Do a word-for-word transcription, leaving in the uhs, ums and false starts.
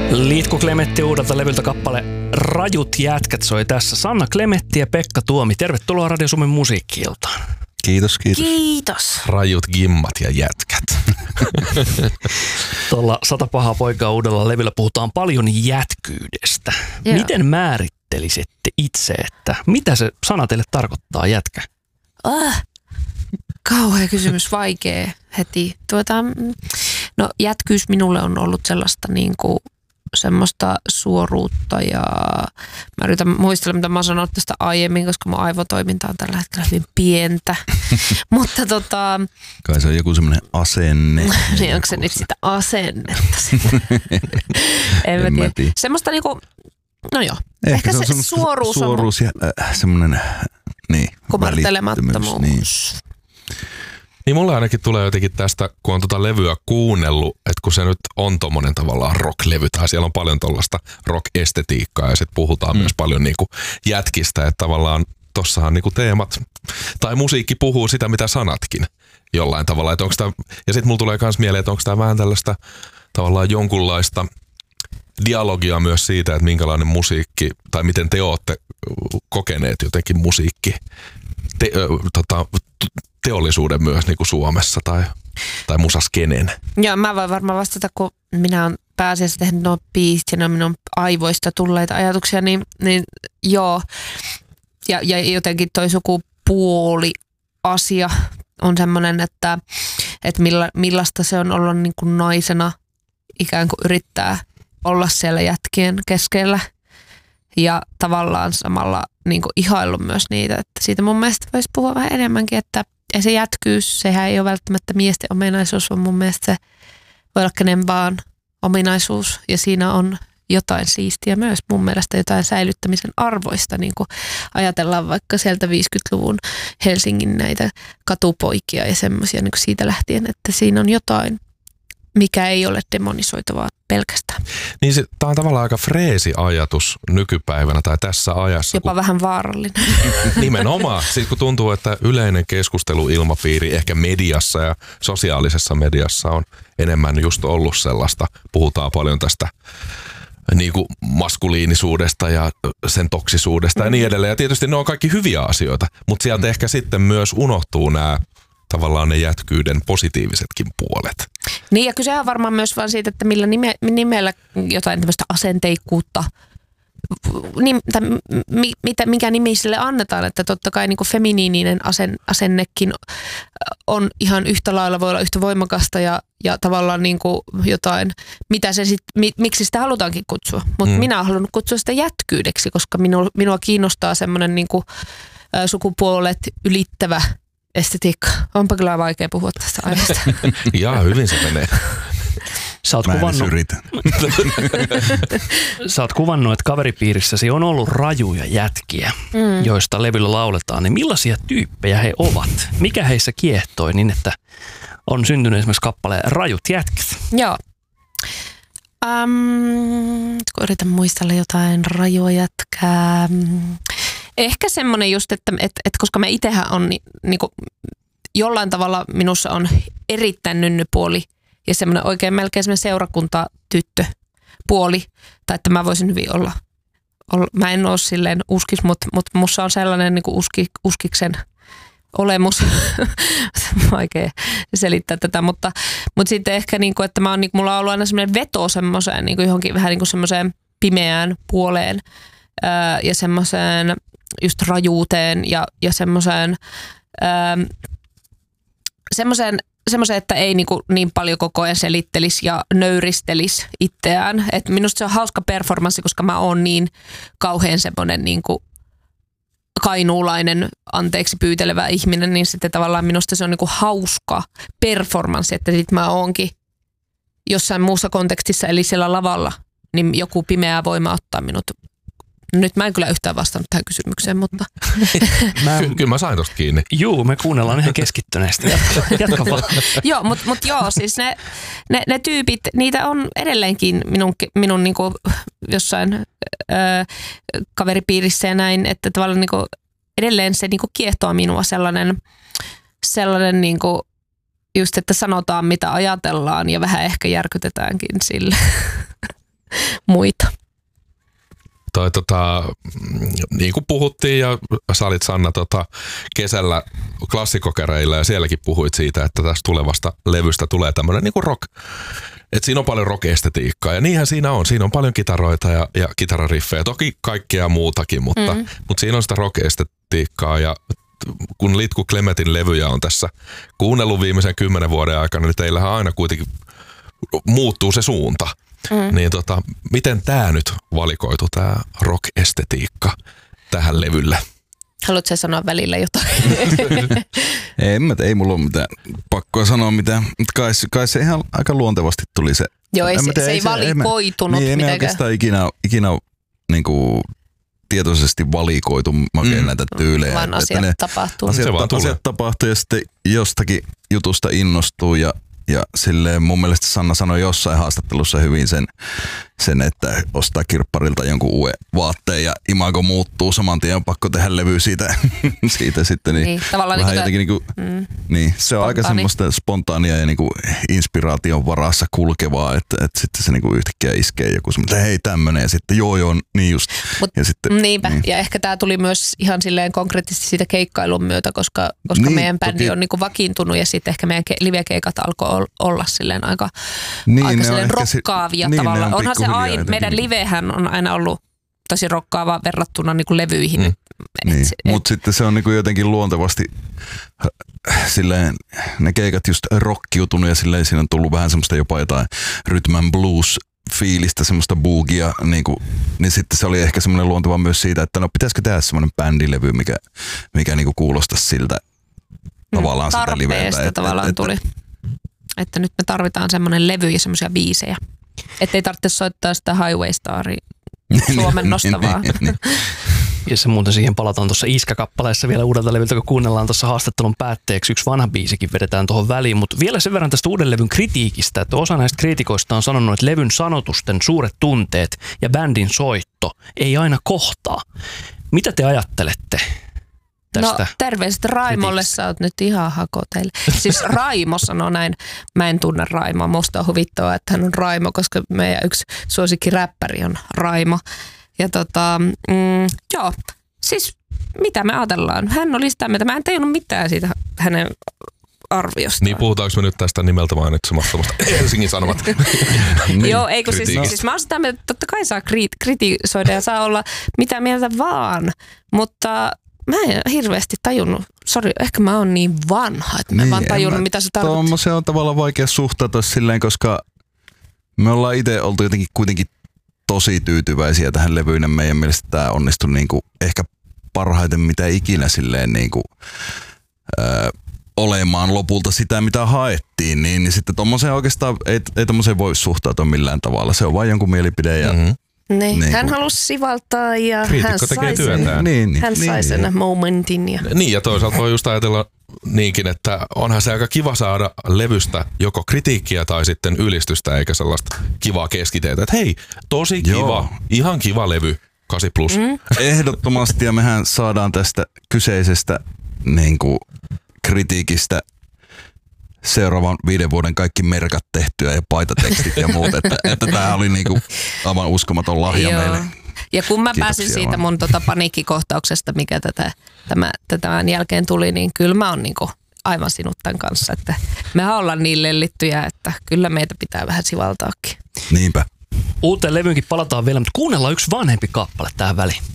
Liitku Klemetti uudelta levyltä kappale Rajut jätkät soi tässä. Sanna Klemetti ja Pekka Tuomi, tervetuloa Radio Suomen musiikki-iltaan. Kiitos, kiitos. Kiitos. Rajut gimmat ja jätkät. Tuolla Sata pahaa poikaa uudella levyllä puhutaan paljon jätkyydestä. Joo. Miten määrittelisitte itse, että mitä se sana teille tarkoittaa jätkä? Ah, kauhea kysymys, vaikea heti. Tuota, no jätkyys minulle on ollut sellaista niin kuin semmoista suoruutta ja mä yritän muistella, mitä mä oon sanonut tästä aiemmin, koska mun aivotoiminta on tällä hetkellä hyvin pientä. Mutta tota... Kai se on joku semmoinen asenne. niin onko se nyt sitä asennetta sitten? en, en mä tiedä. tiedä. Semmoista niinku, no joo, ehkä, ehkä se, se suoruus, suoruus ja äh, semmoinen, niin, kumartelemattomuus. Niin. Niin mulle ainakin tulee jotenkin tästä, kun on tota levyä kuunnellut, että kun se nyt on tommonen tavallaan rock-levy, tai siellä on paljon tollaista rock-estetiikkaa ja sitten puhutaan mm. myös paljon niinku jätkistä, että tavallaan tossahan niinku teemat tai musiikki puhuu sitä, mitä sanatkin jollain tavalla. Että onks tää, ja sitten mulla tulee myös mieleen, että onko tämä vähän tällaista tavallaan jonkunlaista dialogia myös siitä, että minkälainen musiikki, tai miten te ootte kokeneet jotenkin musiikki, te, ö, tota, teollisuuden myös niin kuin Suomessa tai, tai musaskenen. Joo, mä voin varmaan vastata, kun minä olen pääasiassa tehnyt nuo biisit ja ne on minun aivoista tulleita ajatuksia, niin, niin joo. Ja, ja jotenkin toi sukupuoli asia on semmoinen, että, että milla, millaista se on olla niin kuin naisena ikään kuin yrittää olla siellä jätkien keskellä ja tavallaan samalla niin kuin ihaillut myös niitä. Että siitä mun mielestä voisi puhua vähän enemmänkin, että ja se jätkyys, sehän ei ole välttämättä miesten ominaisuus, vaan mun mielestä se voi olla kenen vaan ominaisuus ja siinä on jotain siistiä myös mun mielestä, jotain säilyttämisen arvoista, niin kuin ajatellaan vaikka sieltä viisikymmentäluvun Helsingin näitä katupoikia ja semmoisia niin kuin siitä lähtien, että siinä on jotain, mikä ei ole demonisoitavaa pelkästään. Niin se, tää on tavallaan aika freesi ajatus nykypäivänä tai tässä ajassa. Jopa kun, vähän vaarallinen. Nimenomaan. Sitten kun tuntuu, että yleinen keskusteluilmapiiri ehkä mediassa ja sosiaalisessa mediassa on enemmän just ollut sellaista. Puhutaan paljon tästä niin kuin maskuliinisuudesta ja sen toksisuudesta mm. ja niin edelleen. Ja tietysti ne on kaikki hyviä asioita, mutta sieltä mm. ehkä sitten myös unohtuu nämä tavallaan ne jätkyyden positiivisetkin puolet. Niin ja kysehän on varmaan myös vaan siitä, että millä nime, nimellä jotain tämmöistä asenteikkuutta, nim, tai mi, mitä, mikä nimi sille annetaan, että totta kai niin kuin feminiininen asen, asennekin on ihan yhtä lailla, voi olla yhtä voimakasta ja, ja tavallaan niin kuin jotain, mitä se sit, mi, miksi sitä halutaankin kutsua. Mutta mm. minä olen halunnut kutsua sitä jätkyydeksi, koska minua, minua kiinnostaa semmoinen niin kuin sukupuolet ylittävä estetiikka. Onpa kyllä vaikea puhua tästä aiheesta. Jaa, hyvin se menee. Sä oot, kuvannut, sä oot kuvannut, että kaveripiirissäsi on ollut rajuja jätkiä, mm. joista levyllä lauletaan. Niin millaisia tyyppejä he ovat? Mikä heissä kiehtoi niin, että on syntynyt esimerkiksi kappale Rajut jätkät? Joo. Um, kun yritän muistella jotain rajua jätkää. Ehkä semmoinen just, että, että, että koska me itsehän on ni, niin kuin, jollain tavalla minussa on erittäin nynnypuoli ja semmoinen oikein melkein semmoinen seurakuntatyttöpuoli, tai että mä voisin hyvin olla, olla mä en ole silleen uskis, mutta, mutta musta on sellainen niin kuin uski, uskiksen olemus, vaikea selittää tätä, mutta, mutta sitten ehkä, niin kuin, että mä oon, niin kuin, mulla on ollut aina semmoinen veto semmoiseen niin kuin johonkin vähän niin kuin semmoiseen pimeään puoleen ää, ja semmoiseen just rajuuteen ja, ja semmoiseen, semmoiseen, semmoiseen, että ei niinku niin paljon koko ajan selittelisi ja nöyristelisi itseään. Et minusta se on hauska performanssi, koska mä oon niin kauhean semmoinen niinku kainuulainen, anteeksi pyytelevä ihminen, niin sitten tavallaan minusta se on niinku hauska performanssi, että sit mä oonkin jossain muussa kontekstissa, eli siellä lavalla, niin joku pimeä voima ottaa minut. Nyt mä en kyllä yhtään vastannut tähän kysymykseen, mutta... mä, kyllä mä sain tosta kiinni. Juu, me kuunnellaan ihan keskittyneesti. Jatka, jatka vaan. Joo, mutta mut joo, siis ne, ne, ne tyypit, niitä on edelleenkin minun, minun niinku jossain ö, kaveripiirissä ja näin, että tavallaan niinku edelleen se niinku kiehtoo minua sellainen, sellainen niinku just, että sanotaan mitä ajatellaan ja vähän ehkä järkytetäänkin sille. muita. Toi, tota, niin kuin puhuttiin ja sä olit Sanna tota, kesällä klassikokereilla ja sielläkin puhuit siitä, että tästä tulevasta levystä tulee tämmöinen niin kuin rock. Että siinä on paljon rock-estetiikkaa ja niinhän siinä on. Siinä on paljon kitaroita ja, ja kitarariffejä. Toki kaikkea muutakin, mutta, mm. mutta siinä on sitä rock-estetiikkaa ja kun Litku Klemetin levyjä on tässä kuunnellut viimeisen kymmenen vuoden aikana, niin teillähän aina kuitenkin muuttuu se suunta. Mm. Niin tota, miten tää nyt valikoitu, tää rock-estetiikka tähän levylle? Haluatko sanoa välillä jotain? ei, mä, ei mulla ole mitään pakkoa sanoa mitään, mutta kai, kai se ihan aika luontevasti tuli se. Joo, ei, se, tiedä, se ei valikoitunut niin, mitenkään. Ei me oikeastaan ikinä, ikinä niinku, tietoisesti valikoitu makeen mm. näitä tyylejä. Vaan asiat ne tapahtuu. Asiat, ta- asiat tapahtuu ja sitten jostakin jutusta innostuu ja Ja silleen mun mielestä Sanna sanoi jossain haastattelussa hyvin sen, sen että ostaa kirpparilta jonkun uuden vaatteen ja imago muuttuu saman tien, on pakko tehdä levy siitä, siitä sitten. Niin, niin tavallaan niin jotenkin niinku, mm, niin, se on spontaani. Aika semmoista spontaania ja niinku inspiraation varassa kulkevaa, että, että sitten se niinku yhtäkkiä iskee joku semmoinen, että hei tämmönen ja sitten joo joo, niin just. Mut, ja sitten, niinpä, niin. Ja ehkä tää tuli myös ihan silleen konkreettisesti siitä keikkailun myötä, koska, koska niin, meidän bändi toki on niinku vakiintunut ja sitten ehkä meidän ke- live-keikat alkoi olla silleen aika, niin, aika silleen rokkaavia niin, tavallaan. On Onhan se aina, meidän livehän on aina ollut tosi rokkaava verrattuna niinku levyihin. Mm. Niin, mutta sitten se on niinku jotenkin luontevasti silleen, ne keikat just rockiutunut ja silleen siinä on tullut vähän semmoista jopa jotain rhythm and blues fiilistä, semmoista boogia, niinku, niin sitten se oli ehkä semmoinen luonteva myös siitä, että no pitäisikö tehdä semmoinen bändilevy, mikä, mikä niinku kuulostaisi siltä tavallaan mm, sitä liveltä. Tarpeesta tavallaan et, tuli. Et, että nyt me tarvitaan semmoinen levy ja semmoisia biisejä. Että ei tarvitse soittaa sitä Highway Staria suomennosta vaan. Ja se muuten siihen palataan tuossa Iskä-kappaleessa vielä uudelta levyltä, kun kuunnellaan tuossa haastattelun päätteeksi. Yksi vanha biisikin vedetään tuohon väliin, mutta vielä sen verran tästä uuden levyn kritiikistä, että osa näistä kriitikoista on sanonut, että levyn sanotusten suuret tunteet ja bändin soitto ei aina kohtaa. Mitä te ajattelette tästä? No terveiset Raimolle, sä oot nyt ihan hakoteille. Siis Raimo sanoo näin, mä en tunne Raimoa, musta on huvittavaa, että hän on Raimo, koska meidän yksi suosikkiräppäri on Raimo. Ja tota, mm, joo, siis mitä me ajatellaan? Hän oli sitä mieltä, mä en tajunnut mitään siitä hänen arviostaan. Niin puhutaanko me nyt tästä nimeltä mainitsemattomasta Helsingin Sanomat? niin. Joo, eikö siis, siis mä oon sitä mieltä, että totta kai saa kri- kritisoida ja saa olla mitä mieltä vaan, mutta mä en hirveästi tajunnut. Sori, ehkä mä oon niin vanha, että mä en niin, vaan tajunnut, mä, mitä se tarkoittaa. Se on tavallaan vaikea suhtautua silleen, koska me ollaan itse oltu jotenkin kuitenkin tosi tyytyväisiä tähän levyyn. Meidän mielestä tämä onnistui niinku ehkä parhaiten mitä ikinä silleen niinku, ö, olemaan lopulta sitä, mitä haettiin. Niin, niin sitten tommoseen oikeastaan ei, ei tommoseen voi suhtautua millään tavalla. Se on vain jonkun mielipide ja mm-hmm. Niin. Niin hän halusi sivaltaa ja hän sai sen, niin, niin, hän sai niin, sen niin. momentin. Ja. Niin ja toisaalta voi just ajatella niinkin, että onhan se aika kiva saada levystä joko kritiikkiä tai sitten ylistystä eikä sellaista kivaa keskiteetä. Että hei, tosi kiva, Joo. ihan kiva levy, kahdeksan plus. Mm. Ehdottomasti ja mehän saadaan tästä kyseisestä niin kuin, kritiikistä seuraavan viiden vuoden kaikki merkat tehtyä ja paitatekstit ja muut, että, että tämä oli niinku aivan uskomaton lahja Joo. meille. Ja kun mä Kiitoksia pääsin siitä vaan. mun tota paniikkikohtauksesta, mikä tätä, tämä, tämän jälkeen tuli, niin kyllä mä oon niinku aivan sinut tämän kanssa, että mehän ollaan niin lellittyjä, että kyllä meitä pitää vähän sivaltaakin. Niinpä. Uuteen levyynkin palataan vielä, mutta kuunnellaan yksi vanhempi kappale tähän väliin.